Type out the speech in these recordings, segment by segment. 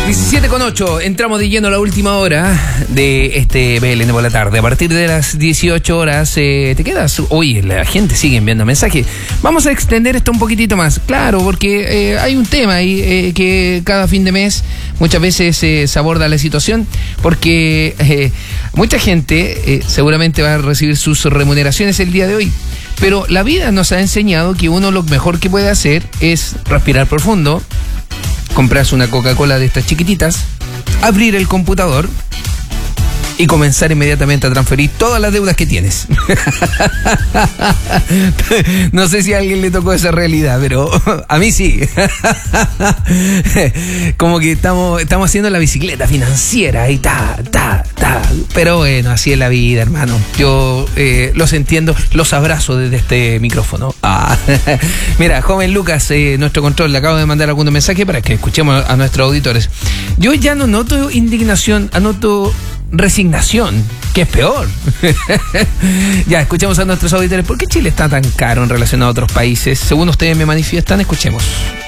17:08, entramos de lleno a la última hora de este BLN por la tarde. A partir de las 18 horas te quedas. Oye, la gente sigue enviando mensajes. Vamos a extender esto un poquitito más. Claro, porque hay un tema ahí que cada fin de mes muchas veces se aborda la situación, porque mucha gente seguramente va a recibir sus remuneraciones el día de hoy. Pero la vida nos ha enseñado que uno lo mejor que puede hacer es respirar profundo, comprarse una Coca-Cola de estas chiquititas, abrir el computador y comenzar inmediatamente a transferir todas las deudas que tienes. No sé si a alguien le tocó esa realidad, pero a mí sí. Como que estamos haciendo la bicicleta financiera y pero bueno, así es la vida, hermano. Yo los entiendo, los abrazo desde este micrófono. Mira, joven Lucas, nuestro control, le acabo de mandar algunos mensajes para que escuchemos a nuestros auditores. Yo ya no noto indignación, anoto resignación, que es peor. Ya, escuchemos a nuestros auditores. ¿Por qué Chile está tan caro en relación a otros países? Según ustedes me manifiestan, escuchemos.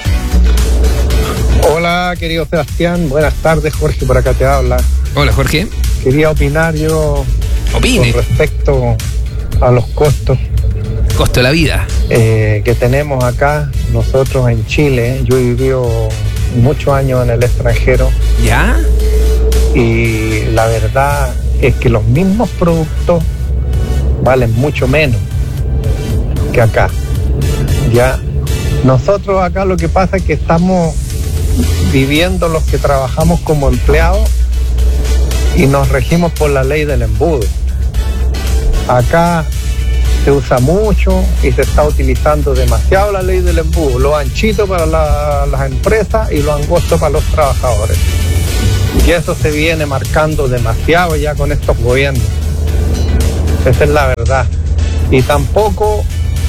Hola, querido Sebastián. Buenas tardes, Jorge, por acá te habla. Hola, Jorge. Quería opinar yo. Opine. Con respecto a los costos. Costo de la vida. Que tenemos acá, nosotros en Chile. Yo he vivido muchos años en el extranjero. ¿Ya? Y la verdad es que los mismos productos valen mucho menos que acá. Ya, nosotros acá lo que pasa es que estamos viviendo los que trabajamos como empleados y nos regimos por la ley del embudo. Acá se usa mucho y se está utilizando demasiado la ley del embudo, lo anchito para las empresas y lo angosto para los trabajadores. Y eso se viene marcando demasiado ya con estos gobiernos. Esa es la verdad. Y tampoco,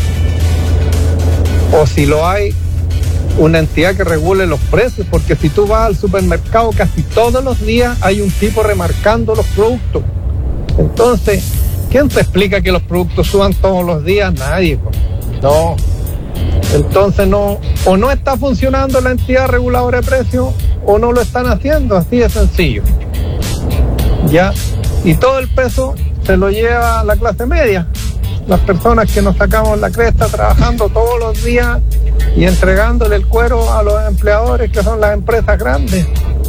o si lo hay, una entidad que regule los precios, porque si tú vas al supermercado casi todos los días hay un tipo remarcando los productos. Entonces, ¿quién te explica que los productos suban todos los días? Nadie. No. Entonces o no está funcionando la entidad reguladora de precios o no lo están haciendo, así de sencillo. Ya, y todo el peso se lo lleva la clase media, las personas que nos sacamos la cresta trabajando todos los días y entregándole el cuero a los empleadores que son las empresas grandes.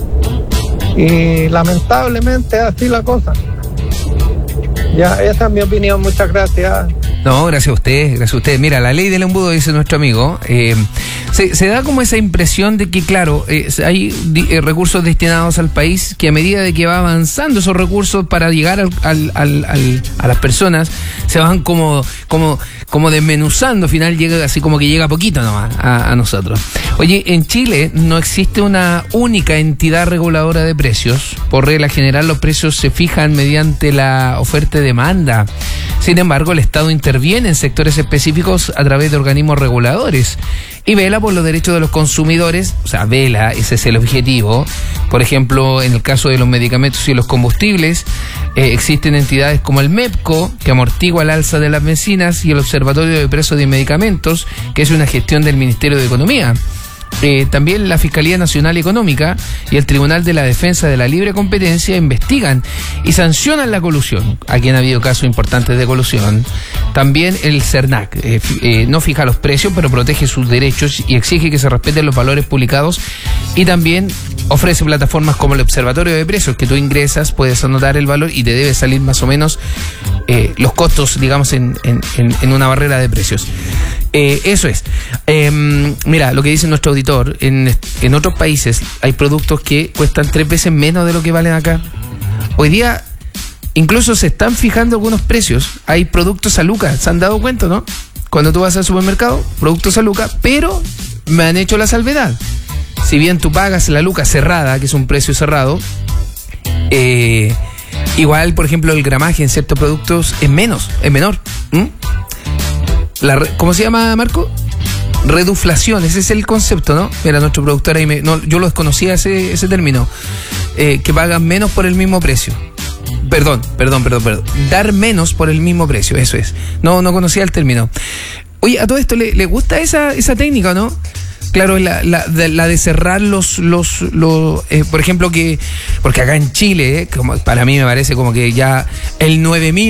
Y lamentablemente es así la cosa. Ya, esa es mi opinión, muchas gracias. No, gracias a usted. Mira, la ley del embudo, dice nuestro amigo, se da como esa impresión de que, claro, hay recursos destinados al país que a medida de que va avanzando esos recursos para llegar a las personas, se van como desmenuzando, al final llega así como que llega poquito nomás a nosotros. Oye, en Chile no existe una única entidad reguladora de precios. Por regla general, los precios se fijan mediante la oferta y demanda. Sin embargo, el Estado interviene en sectores específicos a través de organismos reguladores y vela por los derechos de los consumidores. O sea, vela, ese es el objetivo. Por ejemplo, en el caso de los medicamentos y los combustibles, existen entidades como el MEPCO, que amortigua el alza de las medicinas, y el Observatorio de Precios de Medicamentos, que es una gestión del Ministerio de Economía. También la Fiscalía Nacional Económica y el Tribunal de la Defensa de la Libre Competencia investigan y sancionan la colusión. Aquí han habido casos importantes de colusión. También el CERNAC no fija los precios, pero protege sus derechos y exige que se respeten los valores publicados, y también ofrece plataformas como el Observatorio de Precios, que tú ingresas, puedes anotar el valor y te debe salir más o menos los costos, digamos, en una barrera de precios. Eso es. Mira, lo que dice nuestro auditor, en otros países hay productos que cuestan 3 veces menos de lo que valen acá. Hoy día incluso se están fijando algunos precios. Hay productos a lucas, ¿se han dado cuenta, no? Cuando tú vas al supermercado, productos a lucas, pero me han hecho la salvedad. Si bien tú pagas la luca cerrada, que es un precio cerrado, igual, por ejemplo, el gramaje en ciertos productos es menor. ¿Cómo se llama, Marco? Reduflación, ese es el concepto, ¿no? Mira, nuestro productor ahí yo lo desconocía ese término, que pagan menos por el mismo precio. Perdón. Dar menos por el mismo precio, eso es. No conocía el término. Oye, a todo esto le gusta esa técnica, ¿no? claro, la de cerrar por ejemplo, porque acá en Chile, como para mí me parece como que ya el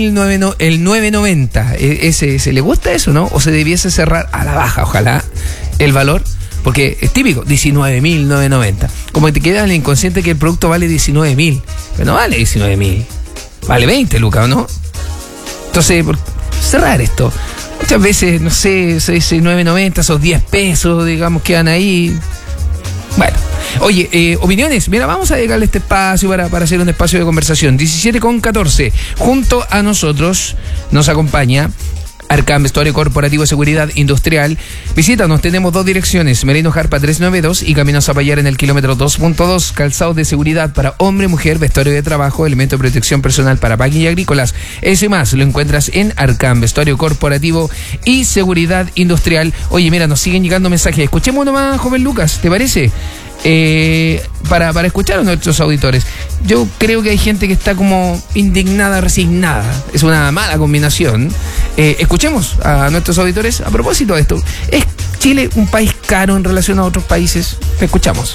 990, ¿se le gusta eso, no? O se debiese cerrar a la baja, ojalá, el valor, porque es típico, 19.990. Como te queda en el inconsciente que el producto vale 19.000, pero no vale 19.000, vale 20 lucas, ¿no? Entonces, por cerrar esto. Muchas veces, no sé, se dice 9.90, esos 10 pesos, digamos, quedan ahí. Bueno, oye, opiniones. Mira, vamos a dedicarle este espacio para hacer un espacio de conversación. 17:14. Junto a nosotros nos acompaña Arcam, Vestuario Corporativo de Seguridad Industrial. Visítanos, tenemos 2 direcciones, Merino Jarpa 392 y Camino Zapallar en el kilómetro 2.2. Calzados de seguridad para hombre, mujer, vestuario de trabajo, elemento de protección personal para máquinas y agrícolas. Eso y más lo encuentras en Arcam, Vestuario Corporativo y Seguridad Industrial. Oye, mira, nos siguen llegando mensajes. Escuchemos nomás, joven Lucas, ¿te parece? Para escuchar a nuestros auditores. Yo creo que hay gente que está como indignada, resignada. Es una mala combinación. Escuchemos a nuestros auditores a propósito de esto. ¿Es Chile un país caro en relación a otros países? Te escuchamos.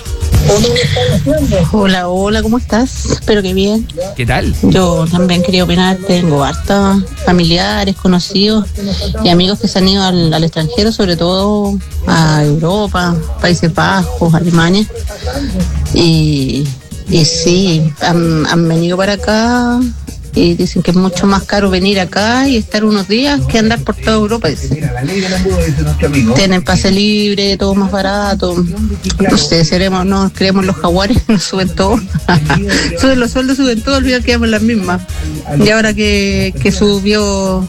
Hola, ¿cómo estás? Espero que bien. ¿Qué tal? Yo también quería opinar. Tengo hartos familiares, conocidos y amigos que se han ido al extranjero, sobre todo a Europa, Países Bajos, Alemania. Y sí, han venido para acá y dicen que es mucho más caro venir acá y estar unos días que andar por toda Europa. Dicen. Tienen pase libre, todo más barato. No sé, no creemos los jaguares, nos suben todo. Suben los sueldos, suben todo, al final quedamos las mismas. Y ahora que subió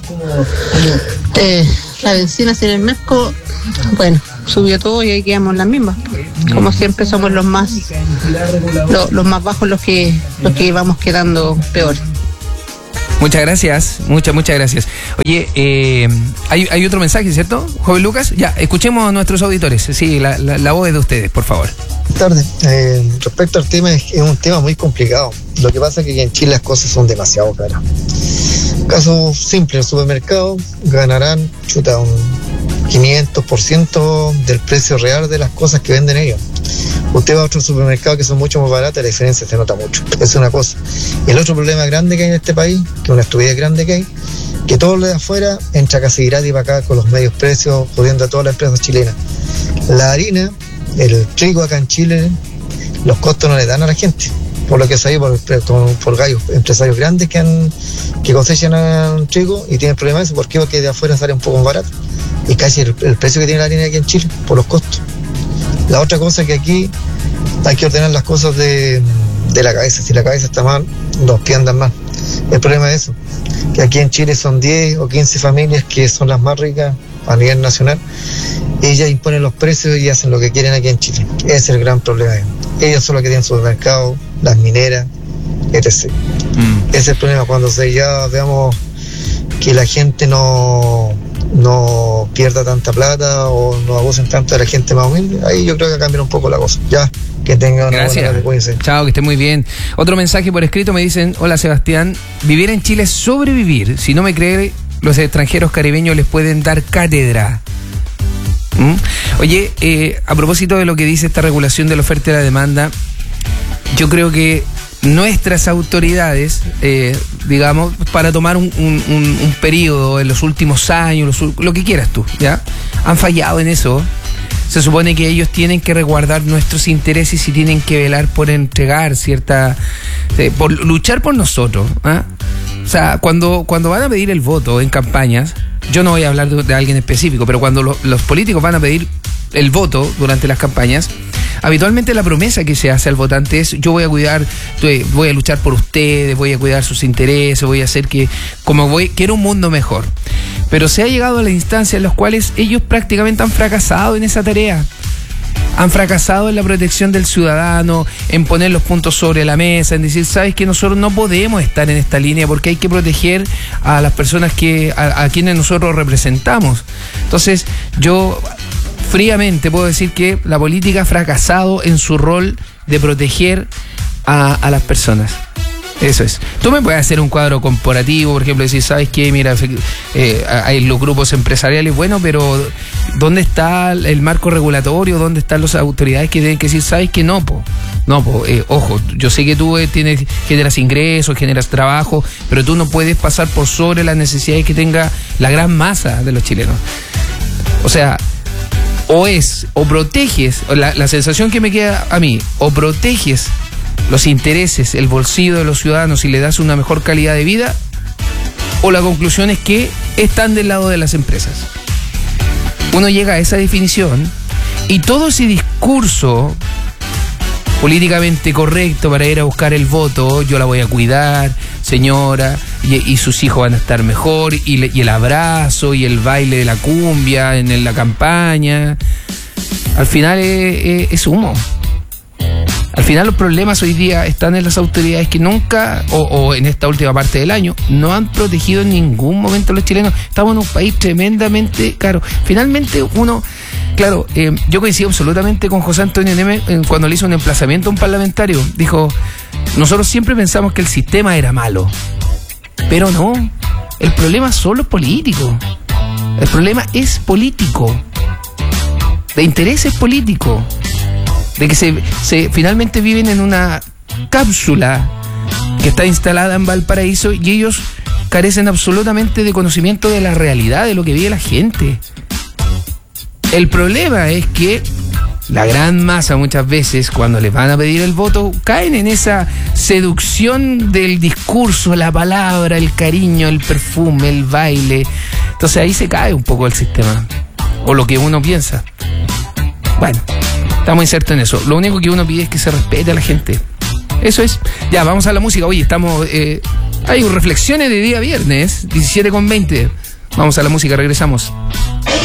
la benzina en el Merco, bueno, subió todo y ahí quedamos las mismas. Como siempre somos los más bajos los que vamos quedando peor. Muchas gracias, muchas gracias. Oye, hay otro mensaje, ¿cierto, joven Lucas? Ya, escuchemos a nuestros auditores. Sí, la voz es de ustedes, por favor. Buenas tardes. Respecto al tema, es un tema muy complicado. Lo que pasa es que en Chile las cosas son demasiado caras. Caso simple, en el supermercado ganarán un 500% del precio real de las cosas que venden ellos. Usted va a otros supermercados que son mucho más baratos, la diferencia se nota mucho. Es una cosa. Y el otro problema grande que hay en este país, que es una estupidez grande que hay, que todo lo de afuera entra casi gratis para acá con los medios precios, jodiendo a todas las empresas chilenas. La harina, el trigo acá en Chile, los costos no le dan a la gente. Por lo que se ha ido por gallos, empresarios grandes que cosechan trigo y tienen problemas de eso. ¿Por qué? Porque de afuera sale un poco más barato. Y casi el precio que tiene la harina aquí en Chile, por los costos. La otra cosa es que aquí hay que ordenar las cosas de la cabeza. Si la cabeza está mal, los pies andan mal. El problema es eso, que aquí en Chile son 10 o 15 familias que son las más ricas a nivel nacional. Ellas imponen los precios y hacen lo que quieren aquí en Chile. Ese es el gran problema. Ellos son los que tienen supermercados, las mineras, etc. Ese es el problema. Cuando ya veamos que la gente no pierda tanta plata o no abusen tanto de la gente más humilde, ahí yo creo que cambia un poco la cosa. Ya, que tengan una buena tarde, cuídense. Chao, que esté muy bien. Otro mensaje por escrito, me dicen: hola Sebastián, vivir en Chile es sobrevivir. Si no me cree, los extranjeros caribeños les pueden dar cátedra. Oye, a propósito de lo que dice esta regulación de la oferta y la demanda, yo creo que nuestras autoridades, digamos, para tomar un periodo en los últimos años, lo que quieras tú, ¿ya? Han fallado en eso. Se supone que ellos tienen que resguardar nuestros intereses y tienen que velar por entregar por luchar por nosotros, ¿eh? O sea, cuando van a pedir el voto en campañas, yo no voy a hablar de alguien específico, pero cuando los políticos van a pedir el voto durante las campañas, habitualmente la promesa que se hace al votante es: yo voy a luchar por ustedes, voy a cuidar sus intereses, voy a hacer quiero un mundo mejor. Pero se ha llegado a la instancia en las cuales ellos prácticamente han fracasado en esa tarea. Han fracasado en la protección del ciudadano, en poner los puntos sobre la mesa, en decir: sabes que nosotros no podemos estar en esta línea porque hay que proteger a las personas a quienes nosotros representamos. Entonces, yo fríamente puedo decir que la política ha fracasado en su rol de proteger a las personas. Eso es. Tú me puedes hacer un cuadro comparativo, por ejemplo, decir, ¿sabes qué? Mira, hay los grupos empresariales, bueno, pero ¿dónde está el marco regulatorio? ¿Dónde están las autoridades que tienen que decir, ¿sabes qué? Ojo, yo sé que tú generas ingresos, generas trabajo, pero tú no puedes pasar por sobre las necesidades que tenga la gran masa de los chilenos. O sea, o proteges, la sensación que me queda a mí, o proteges los intereses, el bolsillo de los ciudadanos y le das una mejor calidad de vida, o la conclusión es que están del lado de las empresas. Uno llega a esa definición y todo ese discurso políticamente correcto para ir a buscar el voto, yo la voy a cuidar, señora, y sus hijos van a estar mejor, y el abrazo y el baile de la cumbia en la campaña, al final es humo. Al final los problemas hoy día están en las autoridades que nunca, o en esta última parte del año, no han protegido en ningún momento a los chilenos. Estamos en un país tremendamente caro. Finalmente uno, claro, yo coincido absolutamente con José Antonio Neme cuando le hizo un emplazamiento a un parlamentario. Dijo, nosotros siempre pensamos que el sistema era malo, pero no, el problema solo es político. El problema es político, de intereses políticos, de que se finalmente viven en una cápsula que está instalada en Valparaíso y ellos carecen absolutamente de conocimiento de la realidad, de lo que vive la gente. El problema es que la gran masa muchas veces, cuando les van a pedir el voto, caen en esa seducción del discurso, la palabra, el cariño, el perfume, el baile. Entonces ahí se cae un poco el sistema, o lo que uno piensa. Bueno, estamos insertos en eso. Lo único que uno pide es que se respete a la gente. Eso es. Ya, vamos a la música. Oye, estamos... hay reflexiones de día viernes, 17:20. Vamos a la música, regresamos.